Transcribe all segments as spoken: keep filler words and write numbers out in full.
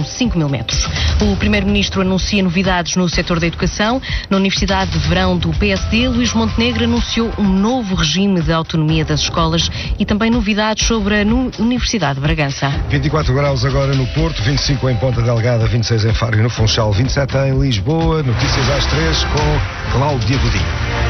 um cinco mil metros. O Primeiro-Ministro anuncia novidades no setor da educação. Na Universidade de Verão do P S D, Luís Montenegro anunciou um novo regime de autonomia das escolas e também novidades sobre a Universidade de Bragança. vinte e quatro graus agora no Porto, vinte e cinco em Ponta Delgada, vinte e seis em Faro e no Funchal, vinte e sete em Lisboa. Notícias às três com Cláudia Godinho.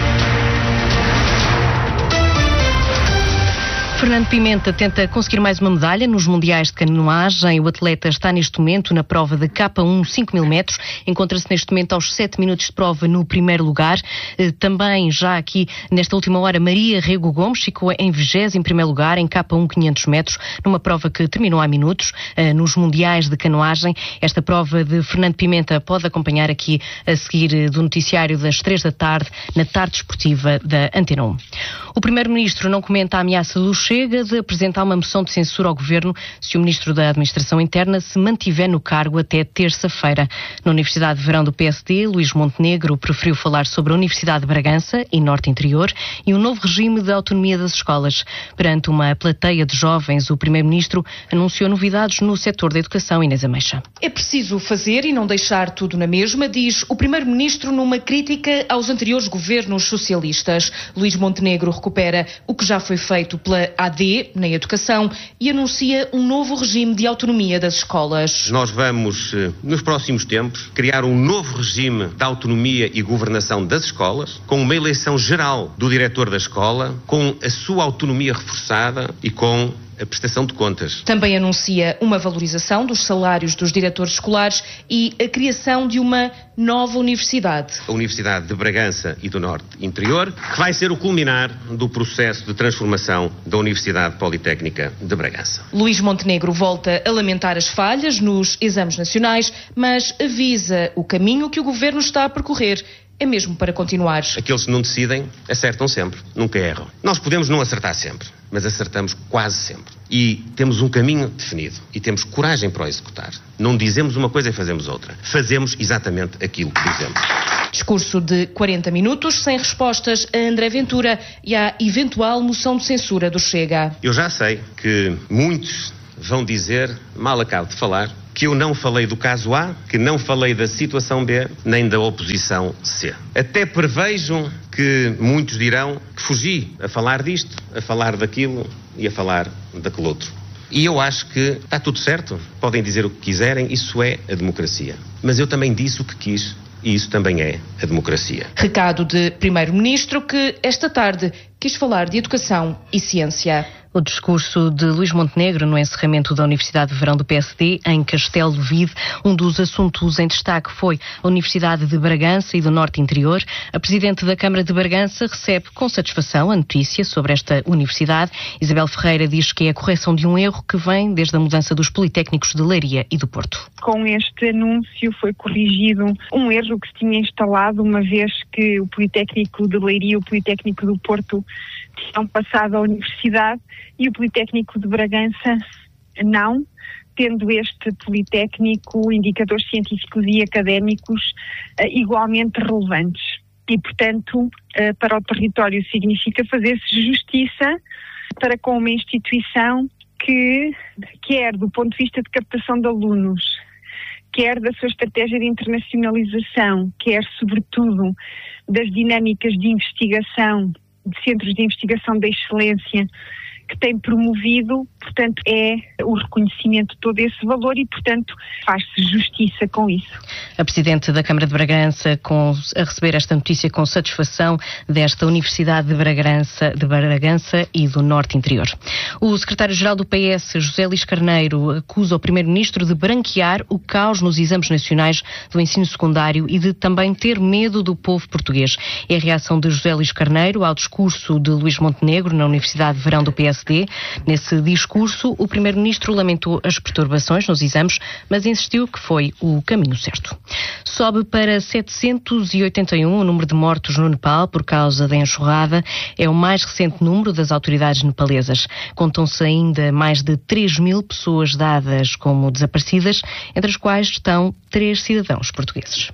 Fernando Pimenta tenta conseguir mais uma medalha nos Mundiais de Canoagem. O atleta está neste momento na prova de K um cinco mil metros. Encontra-se neste momento aos sete minutos de prova no primeiro lugar. Também já aqui nesta última hora Maria Rego Gomes ficou em vigésimo primeiro lugar em K um quinhentos metros, numa prova que terminou há minutos nos Mundiais de Canoagem. Esta prova de Fernando Pimenta pode acompanhar aqui a seguir do noticiário das três da tarde na tarde esportiva da Antena um. O Primeiro-Ministro não comenta a ameaça do Chega de apresentar uma moção de censura ao Governo se o Ministro da Administração Interna se mantiver no cargo até terça-feira. Na Universidade de Verão do P S D, Luís Montenegro preferiu falar sobre a Universidade de Bragança e Norte Interior e um novo regime de autonomia das escolas. Perante uma plateia de jovens, o Primeiro-Ministro anunciou novidades no setor da educação. Inês Ameixa. É preciso fazer e não deixar tudo na mesma, diz o Primeiro-Ministro numa crítica aos anteriores governos socialistas. Luís Montenegro recupera o que já foi feito pela A D na educação e anuncia um novo regime de autonomia das escolas. Nós vamos, nos próximos tempos, criar um novo regime de autonomia e governação das escolas, com uma eleição geral do diretor da escola, com a sua autonomia reforçada e com a prestação de contas. Também anuncia uma valorização dos salários dos diretores escolares e a criação de uma nova universidade. A Universidade de Bragança e do Norte Interior, que vai ser o culminar do processo de transformação da Universidade Politécnica de Bragança. Luís Montenegro volta a lamentar as falhas nos exames nacionais, mas avisa o caminho que o governo está a percorrer. É mesmo para continuar. Aqueles que não decidem acertam sempre, nunca erram. Nós podemos não acertar sempre, mas acertamos quase sempre. E temos um caminho definido e temos coragem para o executar. Não dizemos uma coisa e fazemos outra. Fazemos exatamente aquilo que dizemos. Discurso de quarenta minutos, sem respostas a André Ventura e à eventual moção de censura do Chega. Eu já sei que muitos vão dizer, mal acabo de falar, que eu não falei do caso A, que não falei da situação B, nem da oposição C. Até prevejo que muitos dirão que fugi a falar disto, a falar daquilo e a falar daquele outro. E eu acho que está tudo certo, podem dizer o que quiserem, isso é a democracia. Mas eu também disse o que quis e isso também é a democracia. Recado de Primeiro-Ministro que esta tarde quis falar de educação e ciência. O discurso de Luís Montenegro no encerramento da Universidade de Verão do P S D em Castelo de Vide. Um dos assuntos em destaque foi a Universidade de Bragança e do Norte Interior. A Presidente da Câmara de Bragança recebe com satisfação a notícia sobre esta universidade. Isabel Ferreira diz que é a correção de um erro que vem desde a mudança dos Politécnicos de Leiria e do Porto. Com este anúncio foi corrigido um erro que se tinha instalado, uma vez que o Politécnico de Leiria e o Politécnico do Porto tinham passado à universidade e o Politécnico de Bragança não, tendo este Politécnico indicadores científicos e académicos uh, igualmente relevantes. E, portanto, uh, para o território significa fazer-se justiça para com uma instituição que, quer do ponto de vista de captação de alunos, quer da sua estratégia de internacionalização, quer, sobretudo, das dinâmicas de investigação, de centros de investigação da excelência que tem promovido, portanto, é o reconhecimento de todo esse valor e, portanto, faz-se justiça com isso. A Presidente da Câmara de Bragança com, a receber esta notícia com satisfação desta Universidade de Bragança, de Bragança e do Norte Interior. O Secretário-Geral do P S, José Luís Carneiro, acusa o Primeiro-Ministro de branquear o caos nos exames nacionais do ensino secundário e de também ter medo do povo português. É a reação de José Luís Carneiro ao discurso de Luís Montenegro na Universidade de Verão do P S D. Nesse discurso, o Primeiro-Ministro lamentou as perturbações nos exames, mas insistiu que foi o caminho certo. Sobe para setecentos e oitenta e um o número de mortos no Nepal por causa da enxurrada. É o mais recente número das autoridades nepalesas. Contam-se ainda mais de três mil pessoas dadas como desaparecidas, entre as quais estão três cidadãos portugueses.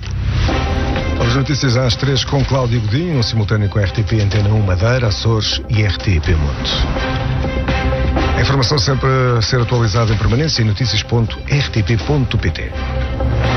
As notícias às três com Cláudio Godinho, um simultâneo com a R T P Antena um Madeira, Açores e R T P Mundo. informação sempre a ser atualizada em permanência em notícias ponto r t p ponto p t.